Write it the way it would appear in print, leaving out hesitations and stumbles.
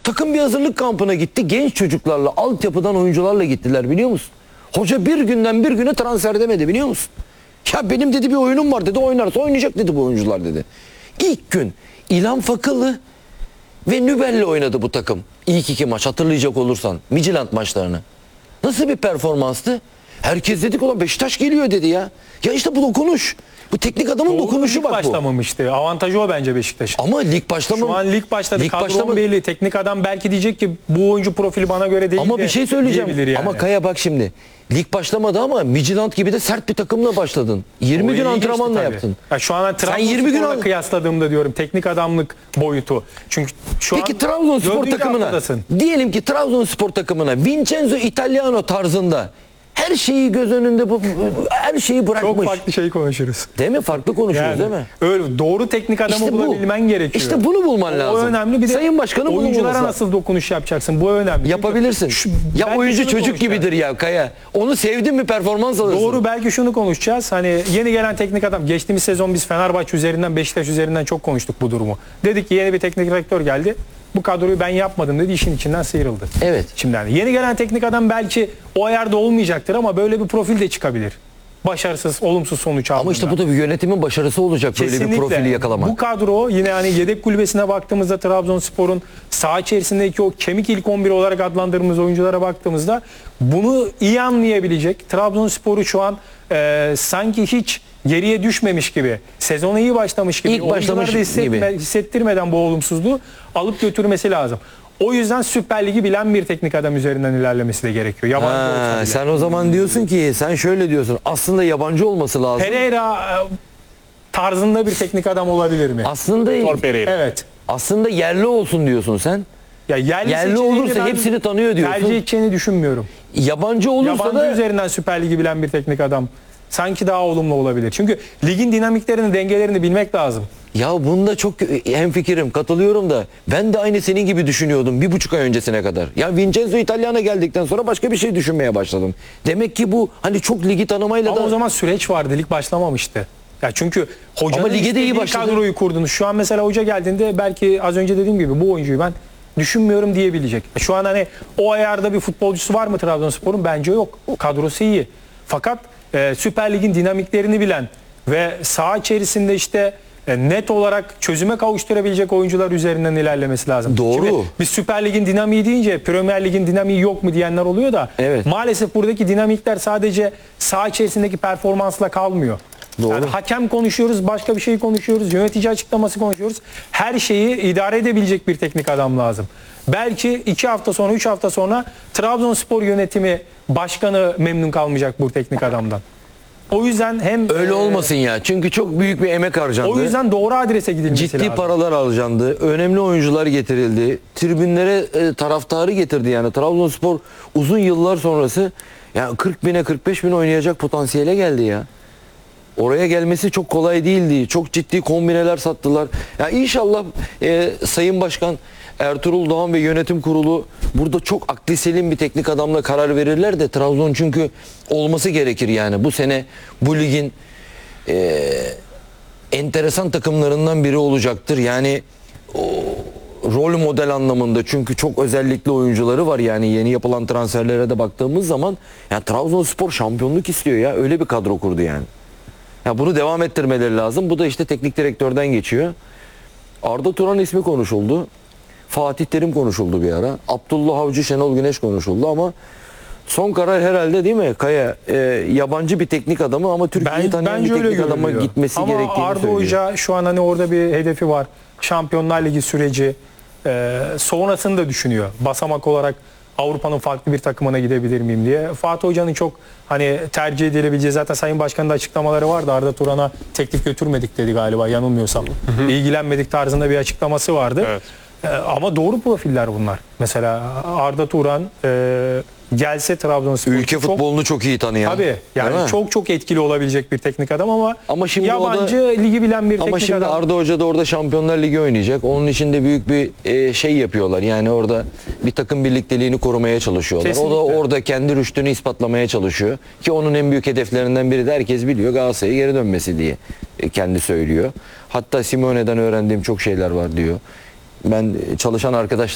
Takım bir hazırlık kampına gitti. Genç çocuklarla, altyapıdan oyuncularla gittiler, biliyor musun? Hoca bir günden bir güne transfer demedi, biliyor musun? Ya benim dedi bir oyunum var dedi, oynarsa oynayacak dedi bu oyuncular dedi. İlk gün İlhan Fakılı ve Nübel'le oynadı bu takım. İlk 2 maç hatırlayacak olursan. Midtjylland maçlarını. Nasıl bir performanstı? Herkes dedik ulan Beşiktaş geliyor dedi ya. Ya işte bu dokunuş. Bu teknik adamın dokunuşu bak bu. Başlamamıştı. Avantajı o bence Beşiktaş'ın. Ama lig başlamadı. Şu an lig başladı. Kadron belli. Teknik adam belki diyecek ki bu oyuncu profili bana göre değil. Ama bir şey söyleyeceğim. Yani. Ama Kaya bak şimdi. Lig başlamadı ama Midtjylland gibi de sert bir takımla başladın. 20 gün antrenmanla yaptın. Ya şu an Sen 20 gün kıyasladığımda diyorum teknik adamlık boyutu. Çünkü şu Peki an Trabzonspor takımına haftadasın. diyelim ki Trabzonspor takımına Vincenzo Italiano tarzında her şeyi göz önünde her şeyi bırakmış. Çok farklı şey konuşuruz. Değil mi? Farklı konuşuyoruz Yani, değil mi? öyle doğru teknik adamı İşte bulabilmen gerekiyor. İşte bunu bulman lazım. O önemli. Bir de Sayın Başkanım oyunculara nasıl dokunuş yapacaksın? Bu önemli. Yapabilirsin. Ya oyuncu çocuk gibidir ya Kaya. Onu sevdin mi performans alırsın. Doğru, belki şunu konuşacağız. Hani yeni gelen teknik adam, geçtiğimiz sezon biz Fenerbahçe üzerinden, Beşiktaş üzerinden çok konuştuk bu durumu. Dedik ki yeni bir teknik direktör geldi. Bu kadroyu ben yapmadım dedi, işin içinden sıyrıldı. Evet. Şimdi yani yeni gelen teknik adam belki o ayarda olmayacaktır ama böyle bir profil de çıkabilir. Başarısız, olumsuz sonuç aldığında. Ama işte bu da bir yönetimin başarısı olacak. Kesinlikle. Böyle bir profili yakalamak. Bu kadro yine hani yedek kulübesine baktığımızda Trabzonspor'un saha içerisindeki o kemik ilk 11 olarak adlandırdığımız oyunculara baktığımızda bunu iyi anlayabilecek, Trabzonspor'u şu an sanki hiç geriye düşmemiş gibi, sezona iyi başlamış gibi, İlk başlamış gibi hissettirmeden bu olumsuzluğu alıp götürmesi lazım. O yüzden Süper Lig'i bilen bir teknik adam üzerinden ilerlemesi de gerekiyor. Yabancı olsa bile. Sen o zaman diyorsun ki, sen şöyle diyorsun. Aslında yabancı olması lazım. Pereira tarzında bir teknik adam olabilir mi? Aslında evet. Aslında yerli olsun diyorsun sen. Ya yerli olursa hepsini tanıyor diyorsun. Tercih edeceğini düşünmüyorum. Yabancı olursa yabancı üzerinden Süper Lig'i bilen bir teknik adam sanki daha olumlu olabilir. Çünkü ligin dinamiklerini, dengelerini bilmek lazım. Ya bunda çok hemfikirim, katılıyorum da ben de aynı senin gibi düşünüyordum 1,5 ay öncesine kadar. Ya Vincenzo İtalyan'a geldikten sonra başka bir şey düşünmeye başladım. Demek ki bu hani çok ligi tanımayla ama da... o zaman süreç vardı, lig başlamamıştı. Ya çünkü hocanın lige de iyi başladı. Kadroyu kurdunuz. Şu an mesela hoca geldiğinde belki az önce dediğim gibi bu oyuncuyu ben düşünmüyorum diyebilecek. Şu an hani o ayarda bir futbolcusu var mı Trabzonspor'un? Bence yok. Kadrosu iyi. Fakat Süper Lig'in dinamiklerini bilen ve saha içerisinde işte net olarak çözüme kavuşturabilecek oyuncular üzerinden ilerlemesi lazım. Doğru. Şimdi biz Süper Lig'in dinamiği deyince Premier Lig'in dinamiği yok mu diyenler oluyor da evet. Maalesef buradaki dinamikler sadece saha içerisindeki performansla kalmıyor. Doğru. Yani hakem konuşuyoruz, başka bir şey konuşuyoruz, yönetici açıklaması konuşuyoruz. Her şeyi idare edebilecek bir teknik adam lazım. Belki 2 hafta sonra, 3 hafta sonra Trabzonspor yönetimi, başkanı memnun kalmayacak bu teknik adamdan. O yüzden hem... Öyle olmasın ya. Çünkü çok büyük bir emek harcandı. O yüzden doğru adrese gidilmesi lazım. Ciddi paralar harcandı. Önemli oyuncular getirildi. Tribünlere taraftarı getirdi yani. Trabzonspor uzun yıllar sonrası yani 40 bine 45 bin oynayacak potansiyele geldi ya. Oraya gelmesi çok kolay değildi. Çok ciddi kombineler sattılar. Ya inşallah Sayın Başkan Ertuğrul Doğan ve yönetim kurulu burada çok akli selim bir teknik adamla karar verirler de Trabzon çünkü olması gerekir yani. Bu sene bu ligin enteresan takımlarından biri olacaktır. Yani rol model anlamında çünkü çok özellikli oyuncuları var yani yeni yapılan transferlere de baktığımız zaman ya Trabzonspor şampiyonluk istiyor ya, öyle bir kadro kurdu yani. Ya bunu devam ettirmeleri lazım. Bu da işte teknik direktörden geçiyor. Arda Turan ismi konuşuldu. Fatih Terim konuşuldu bir ara. Abdullah Avcı, Şenol Güneş konuşuldu ama son karar herhalde değil mi Kaya? Yabancı bir teknik adamı ama Türkiye'yi tanıyan bir teknik adama gitmesi ama gerektiğini Arda söylüyor. Hoca şu an hani orada bir hedefi var. Şampiyonlar Ligi süreci. Sonrasını da düşünüyor. Basamak olarak Avrupa'nın farklı bir takımına gidebilir miyim diye. Fatih Hoca'nın çok hani tercih edilebileceği, zaten Sayın Başkan'ın da açıklamaları vardı. Arda Turan'a teklif götürmedik dedi galiba yanılmıyorsam. İlgilenmedik tarzında bir açıklaması vardı. Evet. Ama doğru profiller bunlar. Mesela Arda Turan gelse Trabzonspor ülke futbolunu çok iyi tanıyan. Tabii yani çok etkili olabilecek bir teknik adam ama şimdi yabancı ligi bilen bir teknik adam. Ama şimdi Arda Hoca da orada Şampiyonlar Ligi oynayacak. Onun için de büyük bir şey yapıyorlar. Yani orada bir takım birlikteliğini korumaya çalışıyorlar. Kesinlikle. O da orada kendi rüştünü ispatlamaya çalışıyor. Ki onun en büyük hedeflerinden biri de herkes biliyor Galatasaray'a geri dönmesi diye kendi söylüyor. Hatta Simone'den öğrendiğim çok şeyler var diyor. Ben çalışan arkadaşlar